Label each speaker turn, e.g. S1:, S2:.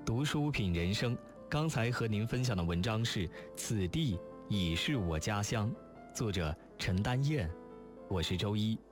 S1: 读书品人生。刚才和您分享的文章是《此地已是我家乡》，作者陈丹燕。我是周一。